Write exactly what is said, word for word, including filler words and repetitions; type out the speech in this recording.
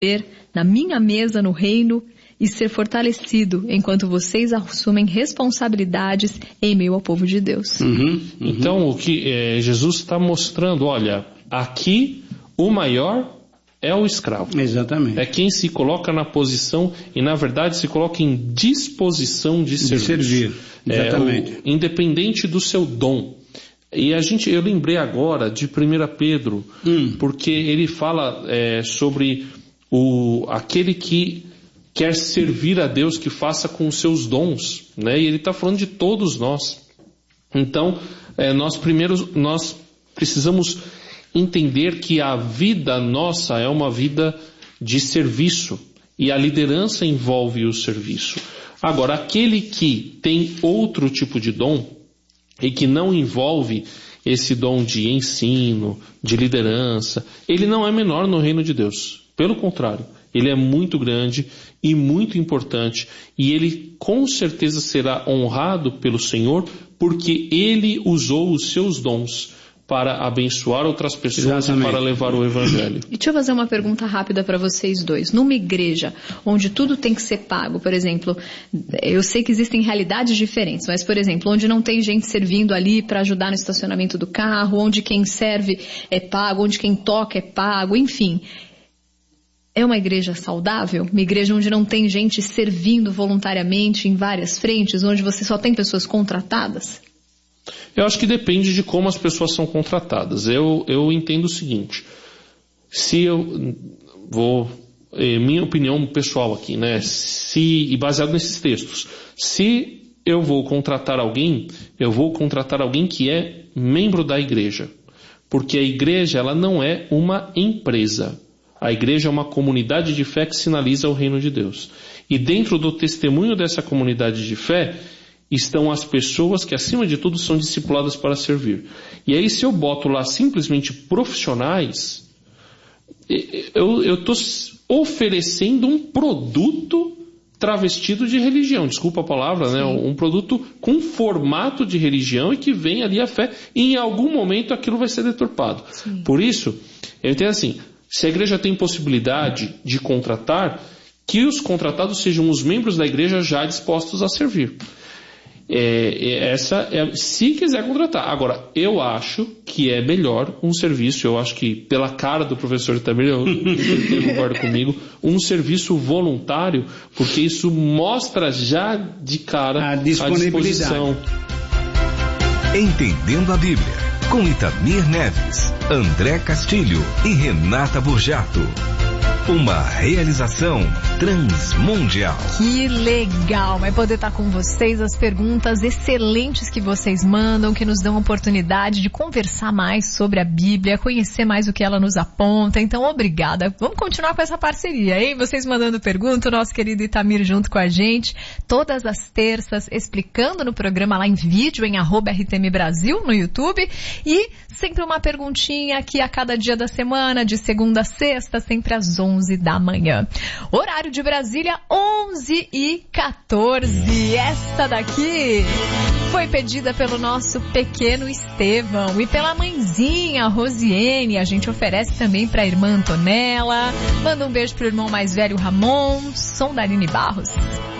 na minha mesa no reino e ser fortalecido enquanto vocês assumem responsabilidades em meio ao povo de Deus. Uhum, uhum. Então, o que é, Jesus está mostrando, olha, aqui o maior é o escravo. Exatamente. É quem se coloca na posição e, na verdade, se coloca em disposição de, de servir. Exatamente. É, o, independente do seu dom. E a gente, eu lembrei agora de primeira Pedro, hum. porque ele fala é, sobre o, aquele que quer servir a Deus, que faça com os seus dons, né? E ele está falando de todos nós. Então, é, nós primeiro, nós precisamos entender que a vida nossa é uma vida de serviço, e a liderança envolve o serviço. Agora, aquele que tem outro tipo de dom, e que não envolve esse dom de ensino, de liderança, ele não é menor no reino de Deus. Pelo contrário, ele é muito grande e muito importante, e ele com certeza será honrado pelo Senhor, porque ele usou os seus dons para abençoar outras pessoas. Exatamente. E para levar o Evangelho. E deixa eu fazer uma pergunta rápida para vocês dois. Numa igreja onde tudo tem que ser pago, por exemplo, eu sei que existem realidades diferentes, mas, por exemplo, onde não tem gente servindo ali para ajudar no estacionamento do carro, onde quem serve é pago, onde quem toca é pago, enfim. É uma igreja saudável? Uma igreja onde não tem gente servindo voluntariamente em várias frentes, onde você só tem pessoas contratadas? Eu acho que depende de como as pessoas são contratadas. Eu, eu entendo o seguinte, se eu vou, é, minha opinião pessoal aqui, né, se, e baseado nesses textos, se eu vou contratar alguém, eu vou contratar alguém que é membro da igreja, porque a igreja, ela não é uma empresa. A igreja é uma comunidade de fé que sinaliza o reino de Deus. E dentro do testemunho dessa comunidade de fé, estão as pessoas que, acima de tudo, são discipuladas para servir. E aí, se eu boto lá simplesmente profissionais, eu estou oferecendo um produto travestido de religião, desculpa a palavra, né? Um produto com formato de religião e que vem ali a fé, e em algum momento aquilo vai ser deturpado. Sim. Por isso, eu entendo assim, se a igreja tem possibilidade de contratar, que os contratados sejam os membros da igreja já dispostos a servir. É, essa é, se quiser contratar. Agora, eu acho que é melhor um serviço, eu acho que pela cara do professor também, eu, ele concorda comigo, um serviço voluntário, porque isso mostra já de cara a, disponibilidade. A disposição. Entendendo a Bíblia, com Itamir Neves, André Castilho e Renata Burjato. Uma realização Transmundial. Que legal, vai poder estar com vocês, as perguntas excelentes que vocês mandam, que nos dão a oportunidade de conversar mais sobre a Bíblia, conhecer mais o que ela nos aponta. Então, obrigada. Vamos continuar com essa parceria, hein? Vocês mandando pergunta, o nosso querido Itamir junto com a gente, todas as terças, explicando no programa lá em vídeo, em arroba R T M Brasil, no YouTube, e sempre uma perguntinha aqui a cada dia da semana, de segunda a sexta, sempre às onze da manhã. Horário de Brasília, onze e quatorze. Essa daqui foi pedida pelo nosso pequeno Estevão e pela mãezinha Rosiane. A gente oferece também para a irmã Antonella. Manda um beijo pro irmão mais velho Ramon. Som da Aline Barros.